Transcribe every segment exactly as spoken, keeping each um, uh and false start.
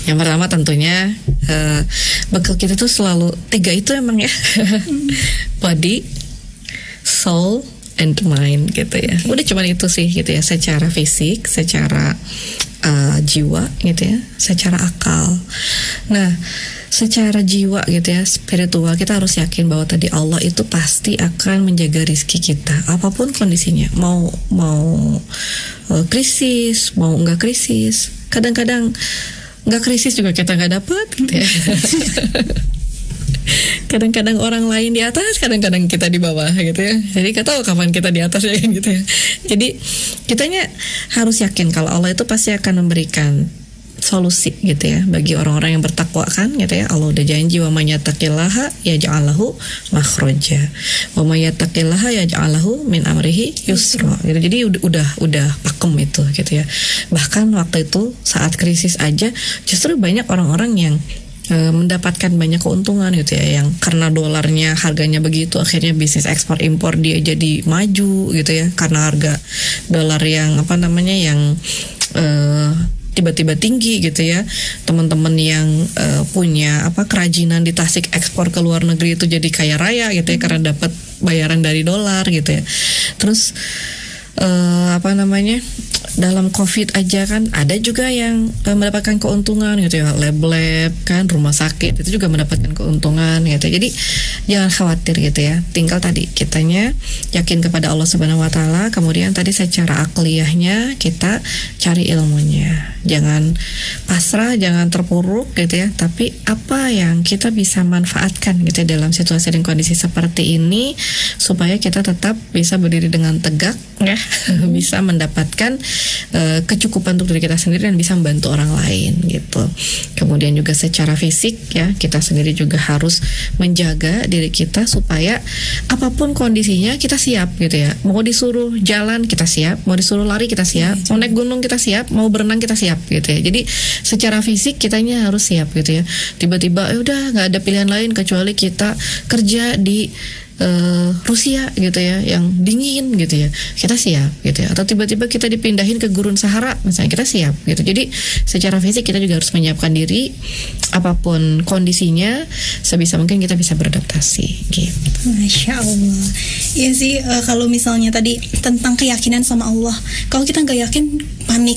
Yang pertama tentunya uh, bekal kita tuh selalu tiga itu emang ya, body, soul, and mind gitu ya. Udah cuman itu sih gitu ya, secara fisik, secara uh, jiwa gitu ya, secara akal. Nah, secara jiwa gitu ya, spiritual, kita harus yakin bahwa tadi Allah itu pasti akan menjaga rizki kita apapun kondisinya, mau mau uh, krisis, mau enggak krisis. Kadang-kadang enggak krisis juga kita enggak dapet gitu ya. Kadang-kadang orang lain di atas, kadang-kadang kita di bawah gitu ya. Jadi kita tahu kapan kita di atas ya gitu ya. Jadi kitanya harus yakin kalau Allah itu pasti akan memberikan solusi gitu ya bagi orang-orang yang bertakwa kan gitu ya. Allah udah janji, wa may yattaqillaha yaj'al lahu makhraja wa may yattaqillaha yaj'al lahu min amrihi yusra gitu. Jadi udah udah udah pakem itu gitu ya. Bahkan waktu itu saat krisis aja justru banyak orang-orang yang e, mendapatkan banyak keuntungan gitu ya, yang karena dolarnya harganya begitu akhirnya bisnis ekspor impor dia jadi maju gitu ya, karena harga dolar yang apa namanya yang e, tiba-tiba tinggi gitu ya. Teman-teman yang uh, punya apa kerajinan di Tasik ekspor ke luar negeri itu jadi kaya raya gitu ya, karena dapat bayaran dari dolar gitu ya. Terus uh, apa namanya, dalam COVID aja kan ada juga yang uh, mendapatkan keuntungan gitu ya, lab-lab kan, rumah sakit itu juga mendapatkan keuntungan gitu. Jadi jangan khawatir gitu ya, tinggal tadi kitanya yakin kepada Allah Subhanahu wa taala, kemudian tadi secara akliyahnya kita cari ilmunya. Jangan pasrah, jangan terpuruk gitu ya, tapi apa yang kita bisa manfaatkan gitu ya dalam situasi dan kondisi seperti ini supaya kita tetap bisa berdiri dengan tegak ya, bisa mendapatkan uh, kecukupan untuk diri kita sendiri dan bisa membantu orang lain gitu. Kemudian juga secara fisik ya, kita sendiri juga harus menjaga diri kita supaya apapun kondisinya kita siap gitu ya. Mau disuruh jalan kita siap, mau disuruh lari kita siap, mau naik gunung kita siap, mau berenang kita siap gitu ya. Jadi secara fisik kitanya harus siap gitu ya. Tiba-tiba eh udah nggak ada pilihan lain kecuali kita kerja di Uh, Rusia gitu ya, yang dingin gitu ya, kita siap gitu ya. Atau tiba-tiba kita dipindahin ke gurun Sahara misalnya, kita siap gitu. Jadi secara fisik kita juga harus menyiapkan diri apapun kondisinya, sebisa mungkin kita bisa beradaptasi gitu. Masya Allah. Iya sih, uh, kalau misalnya tadi tentang keyakinan sama Allah, kalau kita nggak yakin panik.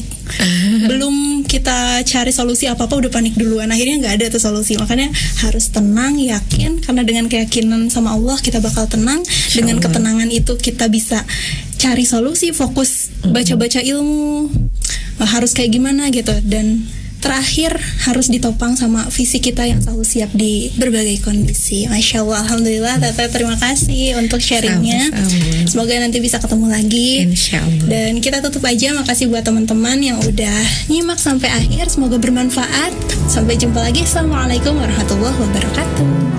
Belum kita cari solusi apa-apa udah panik duluan, akhirnya nggak ada tuh solusi. Makanya harus tenang, yakin, karena dengan keyakinan sama Allah kita bakal tenang. Dengan ketenangan itu kita bisa cari solusi, fokus baca-baca ilmu, harus kayak gimana gitu. Dan terakhir harus ditopang sama fisik kita yang selalu siap di berbagai kondisi. Masya Allah, alhamdulillah Teteh, terima kasih untuk sharingnya. Semoga nanti bisa ketemu lagi. Insya Allah. Dan kita tutup aja, makasih buat teman-teman yang udah nyimak sampai akhir. Semoga bermanfaat. Sampai jumpa lagi. Assalamualaikum warahmatullahi wabarakatuh.